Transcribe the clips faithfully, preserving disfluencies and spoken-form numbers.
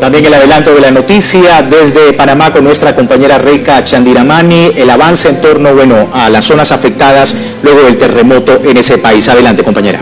También el adelanto de la noticia desde Panamá con nuestra compañera Reca Chandiramani, el avance en torno, bueno, a las zonas afectadas luego del terremoto en ese país. Adelante, compañera.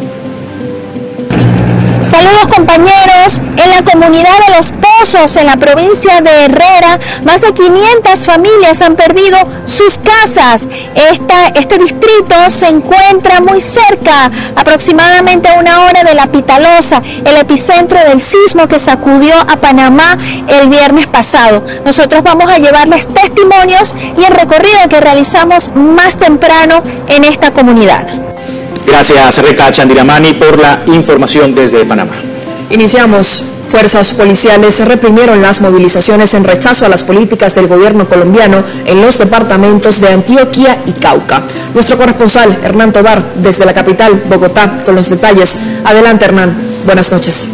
Saludos, compañeros. En la comunidad de Los Pozos, en la provincia de Herrera, más de quinientas familias han perdido sus casas. Esta, este distrito se encuentra muy cerca, aproximadamente a una hora de La Pitalosa, el epicentro del sismo que sacudió a Panamá el viernes pasado. Nosotros vamos a llevarles testimonios y el recorrido que realizamos más temprano en esta comunidad. Gracias, Reca Chandiramani, por la información desde Panamá. Iniciamos. Fuerzas policiales reprimieron las movilizaciones en rechazo a las políticas del gobierno colombiano en los departamentos de Antioquia y Cauca. Nuestro corresponsal, Hernán Tobar, desde la capital, Bogotá, con los detalles. Adelante, Hernán. Buenas noches.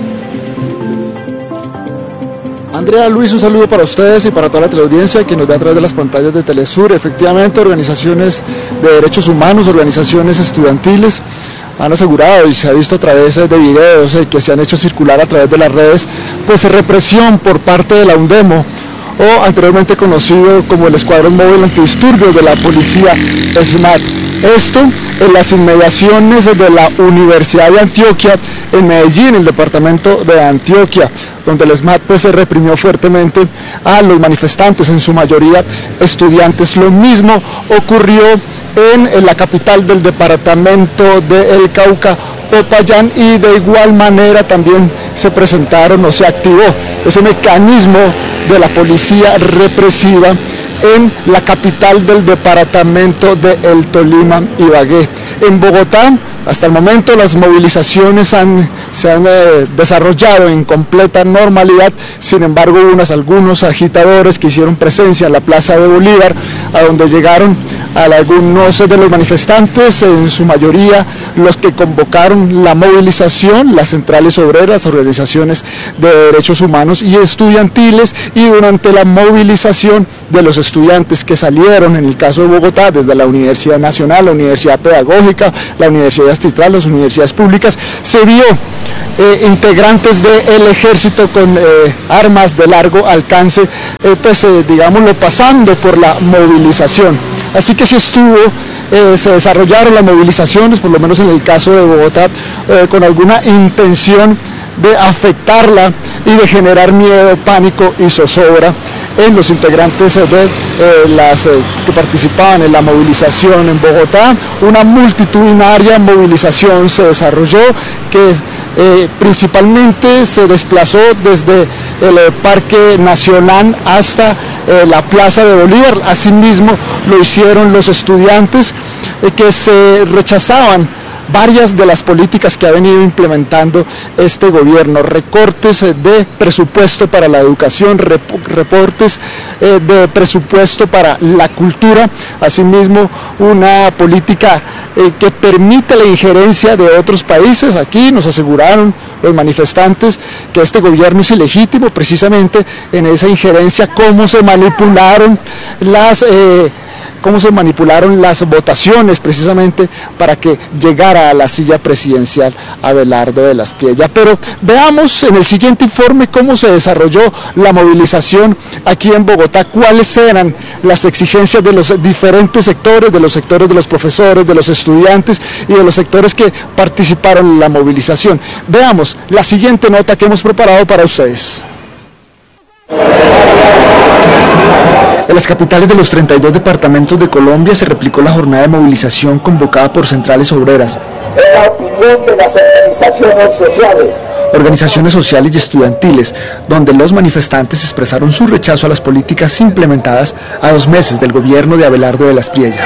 Andrea, Luis, un saludo para ustedes y para toda la teleaudiencia que nos ve a través de las pantallas de Telesur. Efectivamente, organizaciones de derechos humanos, organizaciones estudiantiles han asegurado, y se ha visto a través de videos eh, que se han hecho circular a través de las redes, pues represión por parte de la UNDEMO, o anteriormente conocido como el Escuadrón Móvil Antidisturbios de la Policía SMAT. Esto en las inmediaciones de la Universidad de Antioquia, en Medellín, el departamento de Antioquia, donde el SMAT pues, se reprimió fuertemente a los manifestantes, en su mayoría estudiantes. Lo mismo ocurrió en, en la capital del departamento de El Cauca, Popayán, y de igual manera también se presentaron o se activó ese mecanismo de la policía represiva en la capital del departamento de El Tolima, Ibagué. En Bogotá, hasta el momento las movilizaciones han, se han eh, desarrollado en completa normalidad. Sin embargo, hubo unos, algunos agitadores que hicieron presencia en la Plaza de Bolívar, a donde llegaron a algunos de los manifestantes, en su mayoría los que convocaron la movilización, las centrales obreras, organizaciones de derechos humanos y estudiantiles, y durante la movilización de los estudiantes que salieron, en el caso de Bogotá, desde la Universidad Nacional, la Universidad Pedagógica, la Universidad Astral, las universidades públicas, se vio eh, integrantes del ejército con eh, armas de largo alcance, eh, pues eh, digámoslo, pasando por la movilización. Así que sí estuvo, eh, se desarrollaron las movilizaciones, por lo menos en el caso de Bogotá, eh, con alguna intención de afectarla y de generar miedo, pánico y zozobra en los integrantes de eh, las eh, que participaban en la movilización en Bogotá. Una multitudinaria movilización se desarrolló que eh, principalmente se desplazó desde el eh, Parque Nacional hasta eh, la Plaza de Bolívar. Asimismo lo hicieron los estudiantes eh, que se rechazaban varias de las políticas que ha venido implementando este gobierno: recortes de presupuesto para la educación, recortes de presupuesto para la cultura, asimismo una política que permite la injerencia de otros países. Aquí nos aseguraron los manifestantes que este gobierno es ilegítimo, precisamente en esa injerencia, cómo se manipularon las eh, cómo se manipularon las votaciones precisamente para que llegara a la silla presidencial Abelardo de las Priella. Pero veamos en el siguiente informe cómo se desarrolló la movilización aquí en Bogotá, cuáles eran las exigencias de los diferentes sectores, de los sectores de los profesores, de los estudiantes y de los sectores que participaron en la movilización. Veamos la siguiente nota que hemos preparado para ustedes. En las capitales de los treinta y dos departamentos de Colombia se replicó la jornada de movilización convocada por centrales obreras, en la opinión de las organizaciones sociales, organizaciones sociales y estudiantiles, donde los manifestantes expresaron su rechazo a las políticas implementadas a dos meses del gobierno de Abelardo de las Priella.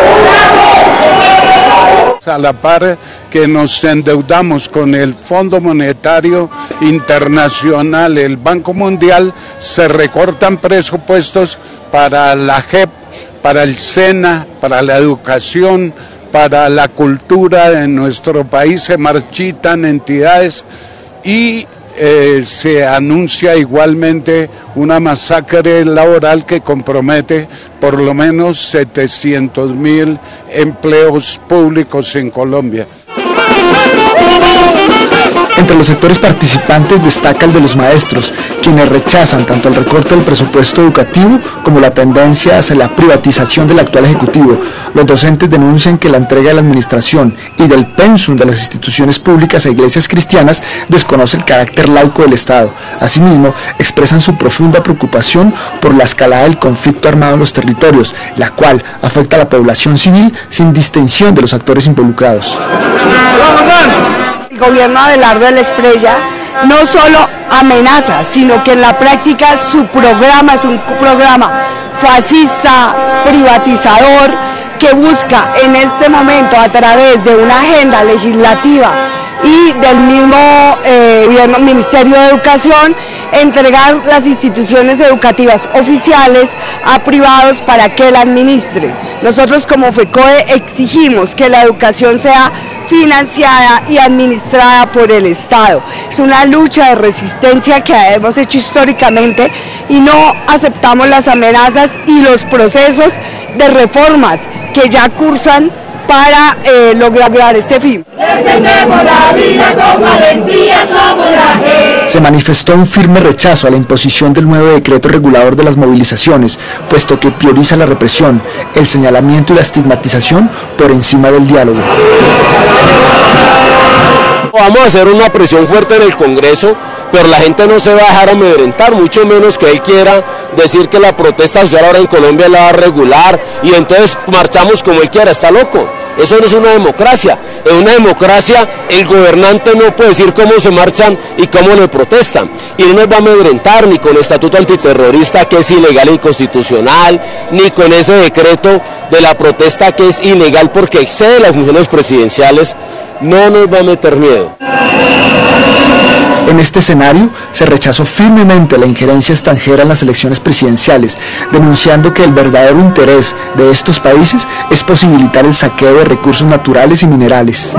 A la par que nos endeudamos con el Fondo Monetario Internacional, el Banco Mundial, se recortan presupuestos para la J E P, para el SENA, para la educación, para la cultura de nuestro país, se marchitan entidades y eh, se anuncia igualmente una masacre laboral que compromete por lo menos setecientos mil empleos públicos en Colombia. Entre los sectores participantes destaca el de los maestros, quienes rechazan tanto el recorte del presupuesto educativo como la tendencia hacia la privatización del actual Ejecutivo. Los docentes denuncian que la entrega de la administración y del pensum de las instituciones públicas e iglesias cristianas desconoce el carácter laico del Estado. Asimismo, expresan su profunda preocupación por la escalada del conflicto armado en los territorios, la cual afecta a la población civil sin distinción de los actores involucrados. El gobierno de Abelardo de la Espriella no solo amenaza, sino que en la práctica su programa es un programa fascista, privatizador, que busca en este momento a través de una agenda legislativa y del mismo eh, gobierno, Ministerio de Educación, entregar las instituciones educativas oficiales a privados para que la administren. Nosotros como FECODE exigimos que la educación sea financiada y administrada por el Estado. Es una lucha de resistencia que hemos hecho históricamente y no aceptamos las amenazas y los procesos de reformas que ya cursan para eh, lograr este fin. Defendemos la vida con valentía, somos la gente. Se manifestó un firme rechazo a la imposición del nuevo decreto regulador de las movilizaciones, puesto que prioriza la represión, el señalamiento y la estigmatización por encima del diálogo. Vamos a hacer una presión fuerte en el Congreso, pero la gente no se va a dejar amedrentar, mucho menos que él quiera decir que la protesta social ahora en Colombia la va a regular y entonces marchamos como él quiera, está loco. Eso no es una democracia. En una democracia el gobernante no puede decir cómo se marchan y cómo le protestan. Y no nos va a amedrentar ni con el estatuto antiterrorista que es ilegal e inconstitucional, ni con ese decreto de la protesta que es ilegal porque excede las funciones presidenciales. No nos va a meter miedo. En este escenario se rechazó firmemente la injerencia extranjera en las elecciones presidenciales, denunciando que el verdadero interés de estos países es posibilitar el saqueo de recursos naturales y minerales.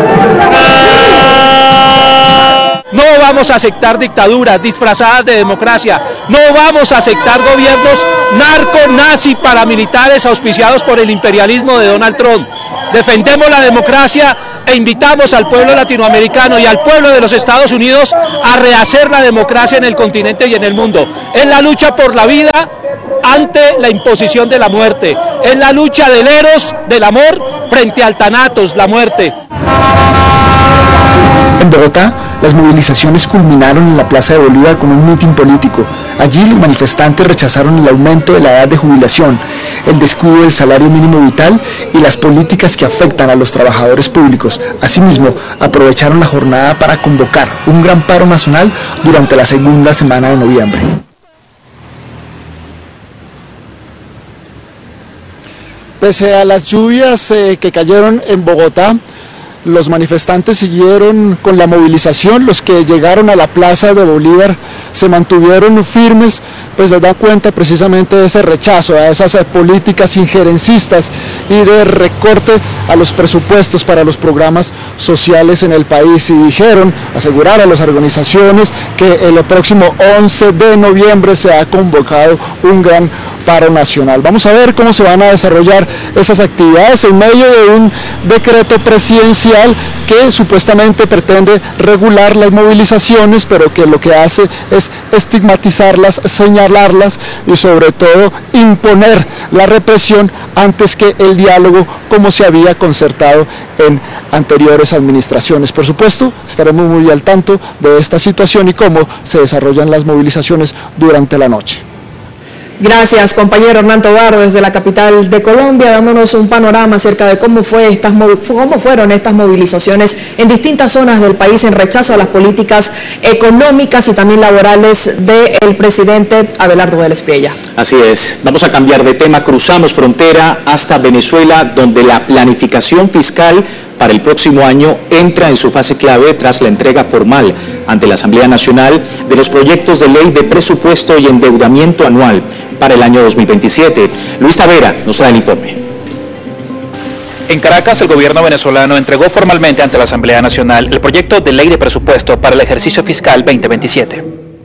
No vamos a aceptar dictaduras disfrazadas de democracia, no vamos a aceptar gobiernos narco-nazi paramilitares auspiciados por el imperialismo de Donald Trump. Defendemos la democracia e invitamos al pueblo latinoamericano y al pueblo de los Estados Unidos a rehacer la democracia en el continente y en el mundo. Es la lucha por la vida ante la imposición de la muerte, es la lucha del eros, del amor, frente al thanatos, la muerte. En Bogotá, las movilizaciones culminaron en la Plaza de Bolívar con un mitin político. Allí los manifestantes rechazaron el aumento de la edad de jubilación, el descuido del salario mínimo vital y las políticas que afectan a los trabajadores públicos. Asimismo, aprovecharon la jornada para convocar un gran paro nacional durante la segunda semana de noviembre. Pese a las lluvias eh, que cayeron en Bogotá, los manifestantes siguieron con la movilización. Los que llegaron a la Plaza de Bolívar se mantuvieron firmes, pues les da cuenta precisamente de ese rechazo a esas políticas injerencistas y de recorte a los presupuestos para los programas sociales en el país, y dijeron, aseguraron a las organizaciones que el próximo once de noviembre se ha convocado un gran paro nacional. Vamos a ver cómo se van a desarrollar esas actividades en medio de un decreto presidencial que supuestamente pretende regular las movilizaciones, pero que lo que hace es estigmatizarlas, señalarlas y sobre todo imponer la represión antes que el diálogo, como se había concertado en anteriores administraciones. Por supuesto, estaremos muy al tanto de esta situación y cómo se desarrollan las movilizaciones durante la noche. Gracias, compañero Hernán Tovar, desde la capital de Colombia, dándonos un panorama acerca de cómo, fue estas, cómo fueron estas movilizaciones en distintas zonas del país en rechazo a las políticas económicas y también laborales del presidente Abelardo de la Espriella. Así es. Vamos a cambiar de tema. Cruzamos frontera hasta Venezuela, donde la planificación fiscal para el próximo año entra en su fase clave tras la entrega formal ante la Asamblea Nacional de los proyectos de ley de presupuesto y endeudamiento anual para el año dos mil veintisiete. Luis Tavera nos trae el informe. En Caracas, el gobierno venezolano entregó formalmente ante la Asamblea Nacional el proyecto de ley de presupuesto para el ejercicio fiscal veinte veintisiete.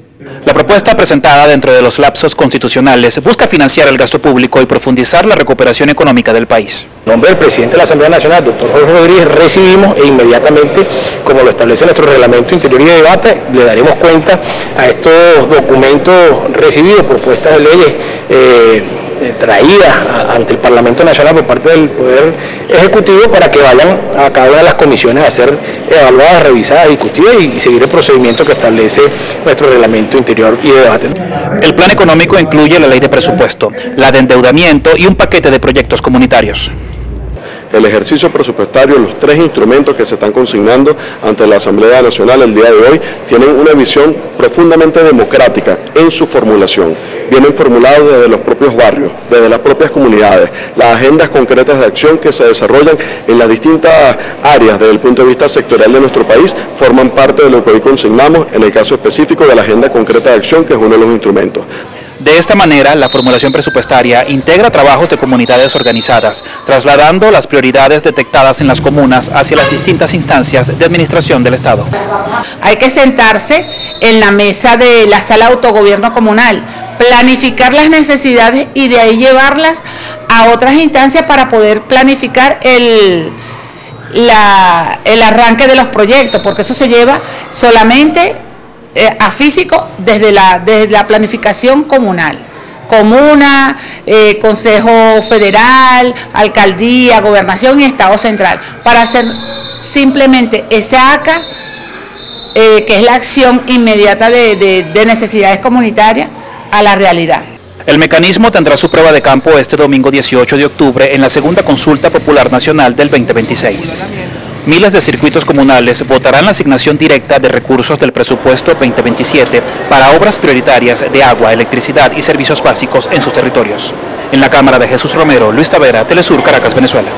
La propuesta presentada dentro de los lapsos constitucionales busca financiar el gasto público y profundizar la recuperación económica del país. En nombre del presidente de la Asamblea Nacional, doctor Jorge Rodríguez, recibimos e inmediatamente, como lo establece nuestro reglamento interior y de debate, le daremos cuenta a estos documentos recibidos, propuestas de leyes eh, traídas ante el Parlamento Nacional por parte del Poder Ejecutivo para que vayan a cada una de las comisiones a ser evaluadas, revisadas, discutidas y seguir el procedimiento que establece nuestro reglamento interior y de debate. El plan económico incluye la ley de presupuesto, la de endeudamiento y un paquete de proyectos comunitarios. El ejercicio presupuestario, los tres instrumentos que se están consignando ante la Asamblea Nacional el día de hoy, tienen una visión profundamente democrática en su formulación. Vienen formulados desde los propios barrios, desde las propias comunidades, las agendas concretas de acción que se desarrollan en las distintas áreas desde el punto de vista sectorial de nuestro país, forman parte de lo que hoy consignamos en el caso específico de la agenda concreta de acción, que es uno de los instrumentos. De esta manera, la formulación presupuestaria integra trabajos de comunidades organizadas, trasladando las prioridades detectadas en las comunas hacia las distintas instancias de administración del Estado. Hay que sentarse en la mesa de la sala de autogobierno comunal, planificar las necesidades y de ahí llevarlas a otras instancias para poder planificar el, la, el arranque de los proyectos, porque eso se lleva solamente eh, a físico desde la, desde la planificación comunal. Comuna, eh, Consejo Federal, Alcaldía, Gobernación y Estado Central, para hacer simplemente esa A C A, eh, que es la acción inmediata de, de, de necesidades comunitarias, a la realidad. El mecanismo tendrá su prueba de campo este domingo dieciocho de octubre en la segunda consulta popular nacional del veinte veintiséis. Miles de circuitos comunales votarán la asignación directa de recursos del presupuesto veinte veintisiete para obras prioritarias de agua, electricidad y servicios básicos en sus territorios. En la Cámara de Jesús Romero, Luis Tavera, Telesur, Caracas, Venezuela.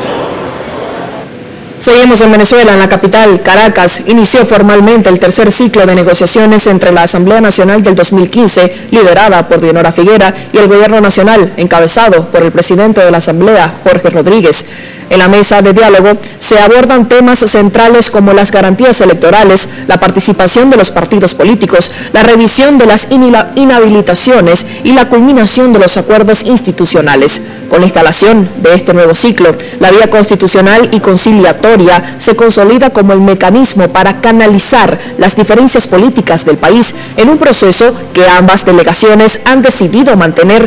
Seguimos en Venezuela. En la capital, Caracas, inició formalmente el tercer ciclo de negociaciones entre la Asamblea Nacional del dos mil quince, liderada por Dinora Figuera, y el Gobierno Nacional, encabezado por el presidente de la Asamblea, Jorge Rodríguez. En la mesa de diálogo se abordan temas centrales como las garantías electorales, la participación de los partidos políticos, la revisión de las inhabilitaciones y la culminación de los acuerdos institucionales. Con la instalación de este nuevo ciclo, la vía constitucional y conciliatoria se consolida como el mecanismo para canalizar las diferencias políticas del país en un proceso que ambas delegaciones han decidido mantener